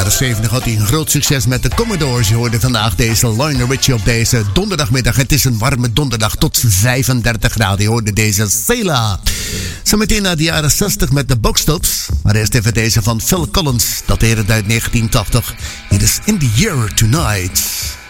jaren 70 had hij een groot succes met de Commodores. Je hoorde vandaag deze Lionel Richie op deze donderdagmiddag. Het is een warme donderdag tot 35 graden. Je hoorde deze Sailor. Zometeen naar de jaren 60 met de Boxtops. Maar eerst even deze van Phil Collins. Dat uit 1980. It is in the year tonight.